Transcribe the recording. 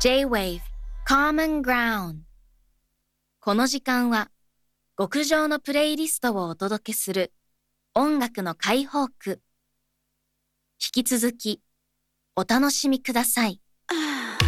J-Wave Common Ground。この時間は極上のプレイリストをお届けする音楽の解放区。引き続きお楽しみください。